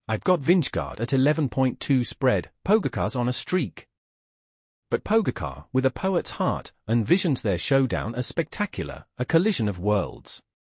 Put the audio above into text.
I've got Vingegaard at 11.2 spread, Pogacar's on a streak. But Pogacar, with a poet's heart, envisions their showdown as spectacular, a collision of worlds.